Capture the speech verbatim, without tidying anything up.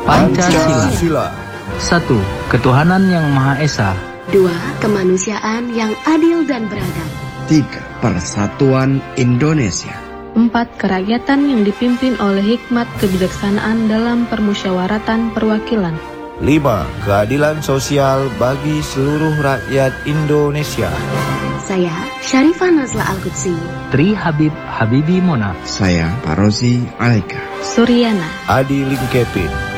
Pancasila. Satu, ketuhanan yang Maha Esa. Dua, kemanusiaan yang adil dan beradab. Tiga, persatuan Indonesia. Empat, kerakyatan yang dipimpin oleh hikmat kebijaksanaan dalam permusyawaratan perwakilan. Lima, keadilan sosial bagi seluruh rakyat Indonesia. Saya, Syarifah Nazla Al-Qudsi. Tri Habib Habibi Mona. Saya, Parozi Alaika. Suryana. Adi Lingkepin.